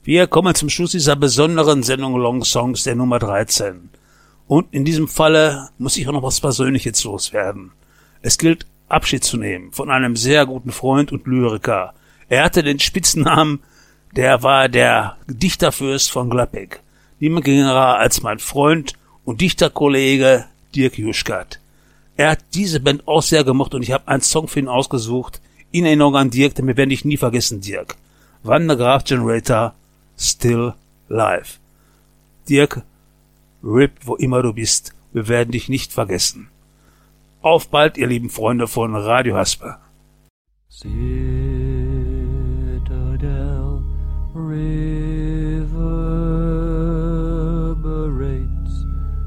Wir kommen zum Schluss dieser besonderen Sendung Long Songs der Nummer 13. Und in diesem Falle muss ich auch noch was Persönliches loswerden. Es gilt, Abschied zu nehmen von einem sehr guten Freund und Lyriker. Er hatte den Spitznamen, der war der Dichterfürst von Gladbeck. Niemand geringerer als mein Freund und Dichterkollege Dirk Juschkat. Er hat diese Band auch sehr gemocht und ich habe einen Song für ihn ausgesucht, in Erinnerung an Dirk, den werde ich nie vergessen, Dirk. Van der Graaf Generator, Still Live. Dirk, RIP, wo immer du bist, wir werden dich nicht vergessen. Auf bald, ihr lieben Freunde von Radio Hasper. Citadel,